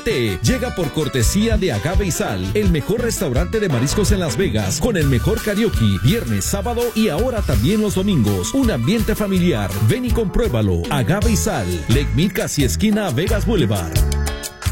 Prepárate. Llega por cortesía de Agave y Sal, el mejor restaurante de mariscos en Las Vegas, con el mejor karaoke, viernes, sábado y ahora también los domingos. Un ambiente familiar. Ven y compruébalo. Agave y Sal, Lake Mead, casi esquina Vegas Boulevard.